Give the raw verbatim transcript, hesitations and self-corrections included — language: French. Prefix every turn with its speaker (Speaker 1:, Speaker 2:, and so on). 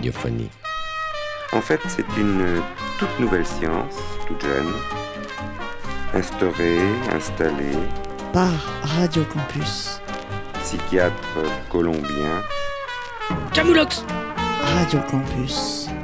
Speaker 1: radiophonie.
Speaker 2: En fait, c'est une toute nouvelle science, toute jeune, instaurée, installée
Speaker 3: par Radio Campus.
Speaker 2: Psychiatre colombien
Speaker 1: Camoulox.
Speaker 3: Radio Campus.